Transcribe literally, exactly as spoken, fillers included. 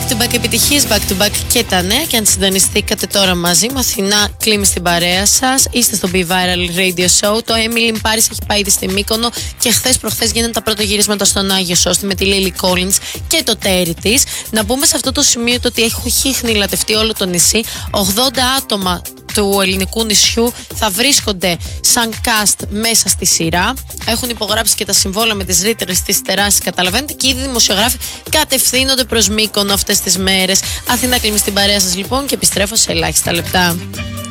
Back to back επιτυχίες, back to back και τα νέα. Και αν συντονιστήκατε τώρα μαζί μου, Αθηνά Κλίμη στην παρέα σας. Είστε στο Be Viral Radio Show. Το Emily in Paris έχει πάει ήδη στη Μύκονο και χθες προχθές γίνανε τα πρώτα γυρίσματα στον Άγιο Σώστη με τη Lily Collins και το τέρι της. Να πούμε σε αυτό το σημείο το ότι έχει χνηλατευτεί όλο το νησί. ογδόντα άτομα του ελληνικού νησιού θα βρίσκονται σαν cast μέσα στη σειρά. Έχουν υπογράψει και τα συμβόλαια με τις ρήτρες της τεράστιας, καταλαβαίνετε, και ήδη δημοσιογράφοι κατευθύνονται προς Μύκονο αυτές τις μέρες. Αθηνά Κλίμη στην παρέα σας λοιπόν και επιστρέφω σε ελάχιστα λεπτά.